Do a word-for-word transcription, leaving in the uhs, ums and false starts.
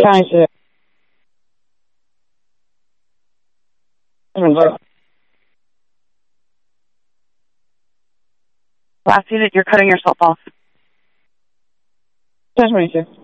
twenty-two. Last unit, you're cutting yourself off. ten twenty-two.